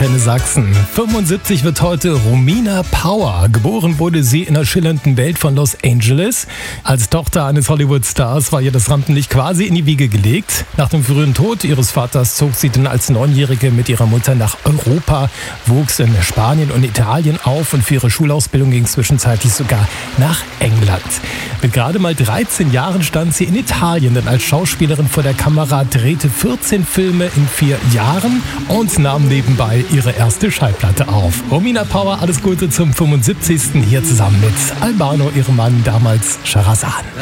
Sachsen. 75 wird heute Romina Power. Geboren wurde sie in der schillernden Welt von Los Angeles. Als Tochter eines Hollywood-Stars war ihr das Rampenlicht quasi in die Wiege gelegt. Nach dem frühen Tod ihres Vaters zog sie dann als Neunjährige mit ihrer Mutter nach Europa, wuchs in Spanien und Italien auf und für ihre Schulausbildung ging zwischenzeitlich sogar nach England. Mit gerade mal 13 Jahren stand sie in Italien dann als Schauspielerin vor der Kamera, drehte 14 Filme in 4 Jahren und nahm nebenbei ihre erste Schallplatte auf. Romina Power, alles Gute zum 75. hier zusammen mit Albano, ihrem Mann, damals Shahrazad.